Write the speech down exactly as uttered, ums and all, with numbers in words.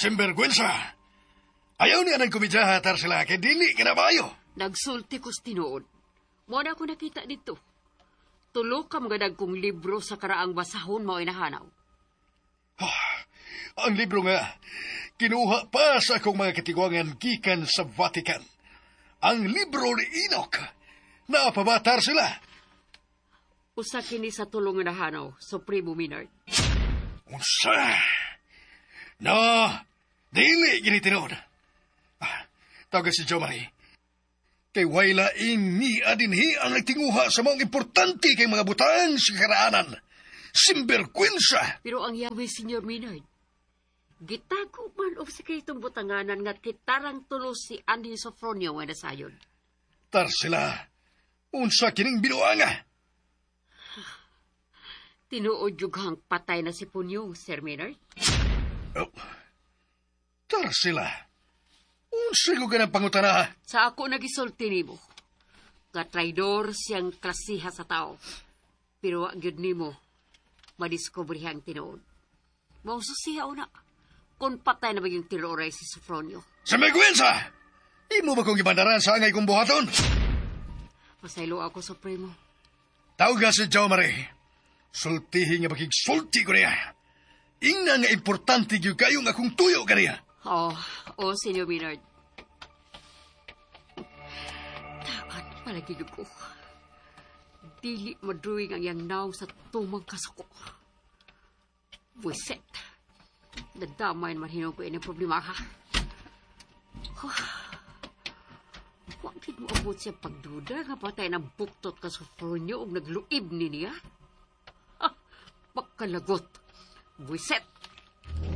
Simbergwensa! Ayaw niya ng kumidyahatar sila kay dili kinabayo. Nagsulti ko tinuod. Muna ko nakita dito. Tulo ka mga kong libro sa karaang basahon mo inahanaw. Oh, ang libro nga, kinuha pa sa akong mga katigwangan gikan sa Vatican. Ang libro ni Enoch. Napabatar sila. Usa kini sa tulong inahanaw, Supremo Minard. Unsa? No, dili ginitinod. Ah, tawag si Jo Marie. Kay wala ini adinhi ang nagtinguha sa mga importante kay mga butang sa karaanan. Simberkwensa! Pero ang yawi, Senyor Minard, gitago man o sa kayitong butanganan nga kitarang tulo si Andy Sofronio nga nasayon. Tar sila, unsa kining binuanga. Tinuod yughang patay na si Punyo, Sir Minard. Oh, tar sila. Unsa ko ganang pangutana? Sa ako nagisulti nimo. Nga traidor siyang klasiha sa tao. Pero wag yun nimo, madiskubrihang tinuod. Maususiha na. Kung patay na ba yung tinuoray si Sofronio? Sa Megwensa! Imo ba kong ibandaran sa angay kong buhaton? Pasaylo ako, Supremo. Tawga si Jo Marie. Sultihin nga makigsulti ko niya. Ina nga importante yung kayong akong tuyo ka niya. Oh, oh, Senyor Minard. Taan, palagi ko. Dili madruing ang yang naw sa tumang kasako. Buiset. Nadamay man hinong ko ini problema ka. Huh. Huwag mo abot siya pagduda nga patay ng buktot ka sa Sofronio o nagluib ni niya. Ha, makalagot. Buiset.